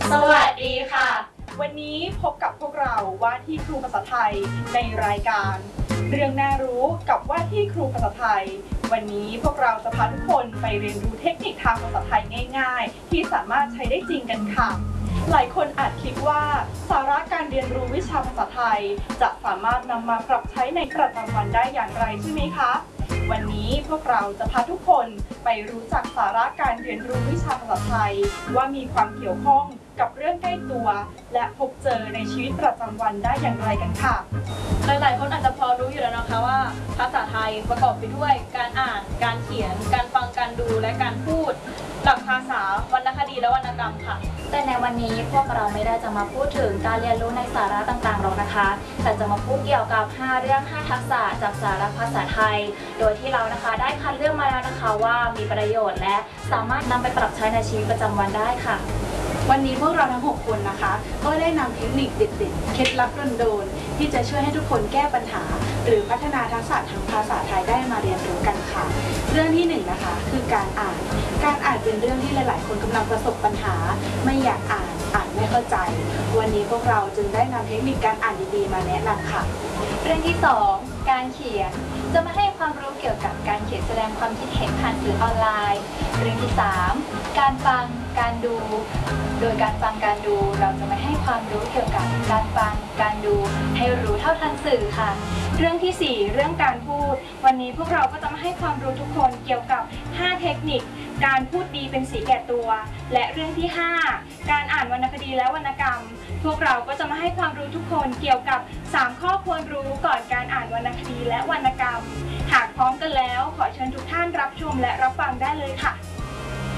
สวัสดีค่ะวันนี้พบกับพวกเราว่าที่ครูภาษาไทยในรายการเรื่องน่ารู้กับว่าที่ครูภาษาไทยวันนี้พวกเราจะพาทุกคนไปเรียนรู้เทคนิคทางภาษาไทยง่ายๆที่สามารถใช้ได้จริงกันค่ะหลายคนอาจคิดว่าสาระการเรียนรู้วิชาภาษาไทยจะสามารถนำมาปรับใช้ในประจำวันได้อย่างไรใช่ไหมคะวันนี้พวกเราจะพาทุกคนไปรู้จักสาระการเรียนรู้วิชาภาษาไทยว่ามีความเกี่ยวข้องกับเรื่องใกล้ตัวและพบเจอในชีวิตประจำวันได้อย่างไรกันค่ะหลายๆคนอาจจะพอรู้อยู่แล้วนะคะว่าภาษาไทยประกอบไปด้วยการอ่านการเขียนการฟังการดูและการพูดหลักภาษาวรรณคดีและวรรณกรรมค่ะแต่ในวันนี้พวกเราไม่ได้จะมาพูดถึงการเรียนรู้ในสาระต่างๆหรอกนะคะแต่จะมาพูดเกี่ยวกับ5เรื่อง5ทักษะจากสาระภาษาไทยโดยที่เรานะคะได้คัดเลือกมาแล้วนะคะว่ามีประโยชน์และสามารถนำไปปรับใช้ในชีวิตประจำวันได้ค่ะวันนี้พวกเราทั้ง6คนนะคะก็ได้นำเทคนิคเด็ดๆเคล็ดลับโดนๆที่จะช่วยให้ทุกคนแก้ปัญหาหรือพัฒนาทักษะทางภาษาไทยได้มาเรียนรู้กันค่ะเรื่องที่1นะคะคือการอ่านเป็นเรื่องที่หลายๆคนกำลังประสบปัญหาไม่อยากอ่านไม่เข้าใจวันนี้พวกเราจึงได้นำเทคนิคการอ่านดีๆมาแนะนำค่ะเรื่องที่2การเขียนจะมาให้ความรู้เกี่ยวกับการเขียนแสดงความคิดเห็นผ่านสื่อออนไลน์เรื่องที่3การฟังการดูโดยการฟังการดูเราจะมาให้ความรู้เกี่ยวกับการฟังการดูให้รู้เท่าทันสื่อค่ะเรื่องที่4เรื่องการพูดวันนี้พวกเราก็จะมาให้ความรู้ทุกคนเกี่ยวกับ5เทคนิคการพูดดีเป็นสีแก่ตัวและเรื่องที่5การอ่านวรรณคดีและวรรณกรรมพวกเราก็จะมาให้ความรู้ทุกคนเกี่ยวกับ3ข้อควรรู้ก่อนการอ่านวรรณคดีและวรรณกรรมหากพร้อมกันแล้วขอเชิญทุกท่านรับชมและรับฟังได้เลยค่ะ